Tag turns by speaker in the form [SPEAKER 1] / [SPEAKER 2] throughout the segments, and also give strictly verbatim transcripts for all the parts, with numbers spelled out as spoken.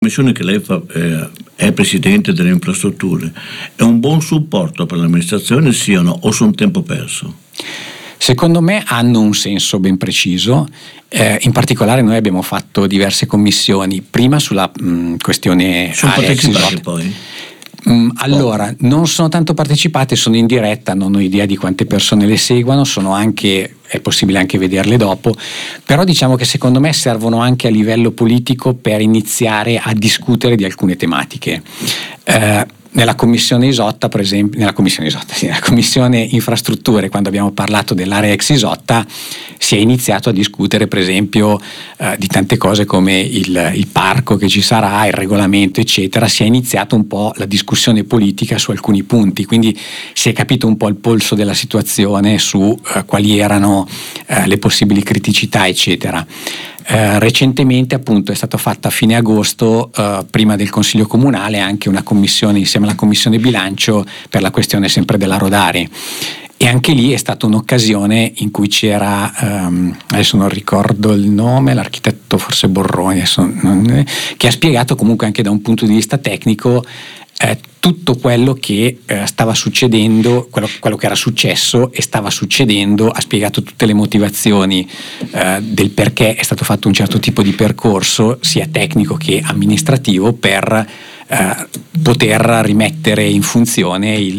[SPEAKER 1] Commissione che lei fa, eh, è presidente delle infrastrutture, è un buon supporto per l'amministrazione, siano o sono tempo perso?
[SPEAKER 2] Secondo me hanno un senso ben preciso, eh, in particolare noi abbiamo fatto diverse commissioni, prima sulla mh, questione
[SPEAKER 1] sono partecipati poi?
[SPEAKER 2] Mm, allora, non sono tanto partecipate, sono in diretta, non ho idea di quante persone le seguono, sono anche, è possibile anche vederle dopo, però diciamo che secondo me servono anche a livello politico per iniziare a discutere di alcune tematiche. Eh, Nella commissione Isotta, per esempio, nella commissione Isotta, sì, nella commissione infrastrutture, quando abbiamo parlato dell'area ex Isotta, si è iniziato a discutere, per esempio, eh, di tante cose come il, il parco che ci sarà, il regolamento, eccetera. Si è iniziato un po' la discussione politica su alcuni punti, quindi si è capito un po' il polso della situazione su eh, quali erano eh, le possibili criticità, eccetera. Eh, recentemente appunto è stata fatta a fine agosto, eh, prima del Consiglio Comunale, anche una commissione insieme alla Commissione Bilancio per la questione sempre della Rodari, e anche lì è stata un'occasione in cui c'era, ehm, adesso non ricordo il nome, l'architetto forse Borroni, adesso non, che ha spiegato comunque anche da un punto di vista tecnico Eh, tutto quello che eh, stava succedendo, quello, quello che era successo e stava succedendo, ha spiegato tutte le motivazioni eh, del perché è stato fatto un certo tipo di percorso, sia tecnico che amministrativo, per eh, poter rimettere in funzione il,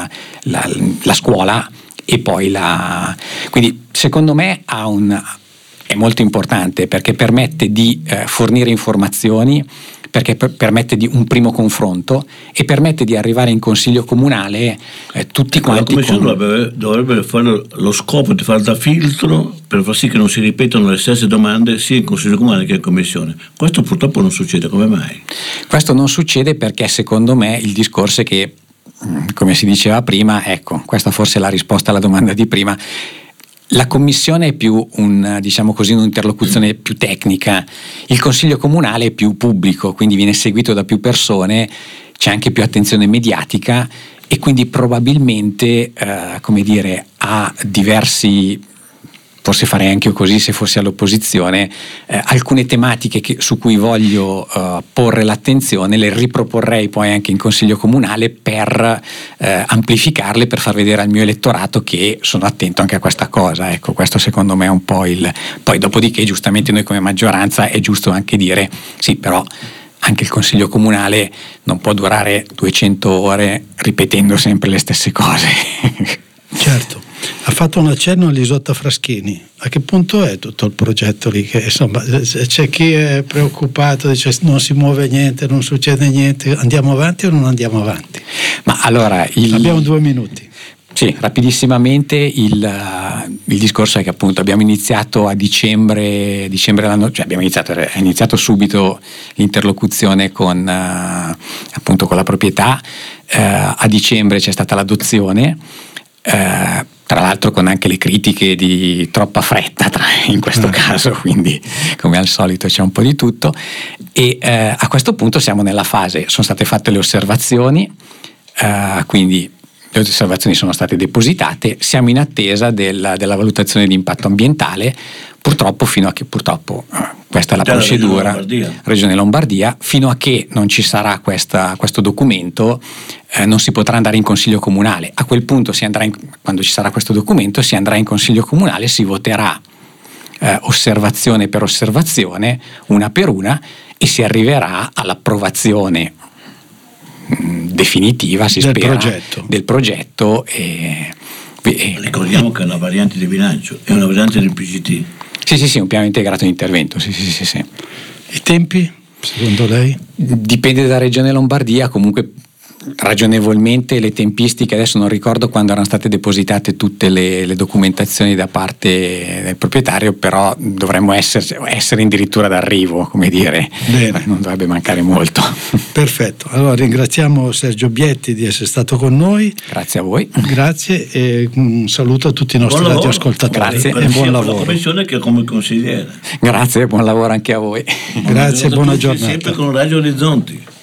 [SPEAKER 2] la, la scuola e poi la... Quindi secondo me ha un, è molto importante perché permette di eh, fornire informazioni, perché per, permette di un primo confronto e permette di arrivare in consiglio comunale eh, tutti
[SPEAKER 1] ecco,
[SPEAKER 2] quanti.
[SPEAKER 1] La commissione
[SPEAKER 2] con...
[SPEAKER 1] dovrebbe, dovrebbe fare lo scopo di fare da filtro per far sì che non si ripetano le stesse domande sia in consiglio comunale che in commissione. Questo purtroppo non succede, come mai?
[SPEAKER 2] Questo non succede perché secondo me il discorso è che, come si diceva prima, ecco, questa forse è la risposta alla domanda di prima. La commissione è più un, diciamo così, un'interlocuzione più tecnica, il consiglio comunale è più pubblico, quindi viene seguito da più persone, c'è anche più attenzione mediatica e quindi probabilmente, eh, come dire, ha diversi, forse farei anche io così se fossi all'opposizione, eh, alcune tematiche che, su cui voglio eh, porre l'attenzione, le riproporrei poi anche in consiglio comunale per eh, amplificarle, per far vedere al mio elettorato che sono attento anche a questa cosa. Ecco, questo secondo me è un po' il... Poi dopodiché giustamente noi come maggioranza è giusto anche dire sì, però anche il consiglio comunale non può durare duecento ore ripetendo sempre le stesse cose.
[SPEAKER 3] Certo. Ha fatto un accenno all'Isotta Fraschini. A che punto è tutto il progetto lì? Che, insomma, c'è chi è preoccupato, dice non si muove niente, non succede niente, andiamo avanti o non andiamo avanti?
[SPEAKER 2] Ma allora il...
[SPEAKER 3] abbiamo due minuti.
[SPEAKER 2] Sì, rapidissimamente il, il discorso è che appunto abbiamo iniziato a dicembre, dicembre l'anno, cioè abbiamo iniziato, è iniziato subito l'interlocuzione con uh, appunto con la proprietà, uh, a dicembre c'è stata l'adozione, uh, tra l'altro con anche le critiche di troppa fretta tra, in questo caso, quindi come al solito c'è un po' di tutto e uh, a questo punto siamo nella fase, sono state fatte le osservazioni, uh, quindi le osservazioni sono state depositate, siamo in attesa della, della valutazione di impatto ambientale, purtroppo fino a che, purtroppo eh, questa è la
[SPEAKER 1] Già
[SPEAKER 2] procedura,
[SPEAKER 1] la Regione Lombardia.
[SPEAKER 2] Regione Lombardia, fino a che non ci sarà questa, questo documento eh, non si potrà andare in consiglio comunale. A quel punto si andrà in, quando ci sarà questo documento si andrà in consiglio comunale, si voterà eh, osservazione per osservazione, una per una, e si arriverà all'approvazione definitiva, si
[SPEAKER 3] del
[SPEAKER 2] spera,
[SPEAKER 3] progetto.
[SPEAKER 2] del progetto e, e
[SPEAKER 1] ricordiamo che è una variante di bilancio, è una variante del P G T.
[SPEAKER 2] Sì, sì, sì, un piano integrato di intervento, sì, sì, sì, sì.
[SPEAKER 3] I tempi, secondo lei?
[SPEAKER 2] Dipende da Regione Lombardia, comunque ragionevolmente le tempistiche, adesso non ricordo quando erano state depositate tutte le, le documentazioni da parte del proprietario, però dovremmo essere, essere addirittura d'arrivo, come dire.
[SPEAKER 3] Bene.
[SPEAKER 2] Non dovrebbe mancare molto.
[SPEAKER 3] Perfetto, allora ringraziamo Sergio Bietti di essere stato con noi.
[SPEAKER 2] Grazie a voi.
[SPEAKER 3] Grazie e un saluto a tutti i nostri
[SPEAKER 1] Buon
[SPEAKER 3] radioascoltatori.
[SPEAKER 2] Grazie.
[SPEAKER 3] E buon lavoro.
[SPEAKER 1] La commissione che come consigliere.
[SPEAKER 2] Grazie, buon lavoro anche a voi.
[SPEAKER 3] Grazie, buona giornata.
[SPEAKER 1] Sempre con Radio Orizzonti.